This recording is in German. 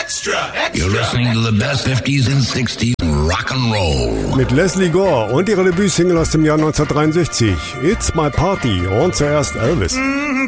You're listening to the best 50s and 60s rock and roll. Mit Leslie Gore und ihrer Debütsingle aus dem Jahr 1963, It's My Party, und zuerst Elvis.